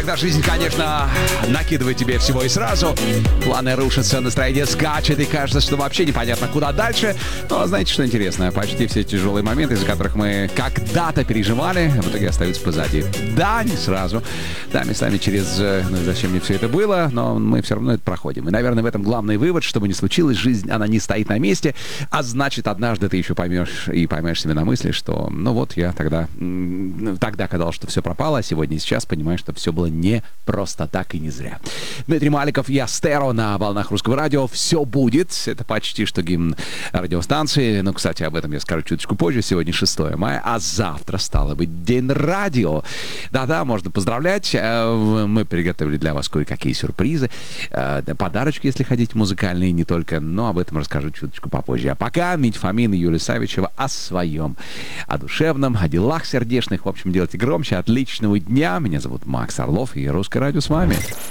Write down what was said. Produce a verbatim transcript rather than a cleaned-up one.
Когда жизнь, конечно, накидывает тебе всего и сразу, планы рушатся, настроение скачет, и кажется, что вообще непонятно, куда дальше. Но знаете, что интересно? Почти все тяжелые моменты, из-за которых мы когда-то переживали, в итоге остаются позади. Да, не сразу. Да, местами через ну, зачем мне все это было, но мы все равно это проходим. И, наверное, в этом главный вывод, что бы ни случилось, жизнь, она не стоит на месте, а значит, однажды ты еще поймешь и поймаешь себе на мысли, что, ну вот, я тогда, тогда казалось, что все пропало, а сегодня и сейчас понимаю, что все было не просто так и не зря. Дмитрий Маликов, я Стеро на волнах Русского радио. Все будет. Это почти что гимн радиостанции. Ну, кстати, об этом я скажу чуточку позже. Сегодня шестое мая, а завтра, стало быть, День радио. Да-да, можно поздравлять. Мы приготовили для вас кое-какие сюрпризы. Подарочки, если хотите, музыкальные, не только. Но об этом расскажу чуточку попозже. А пока Митя Фомин и Юлия Савичева о своем, о душевном, о делах сердечных. В общем, делайте громче. Отличного дня. Меня зовут Макс Орлов, и Русское радио с вами.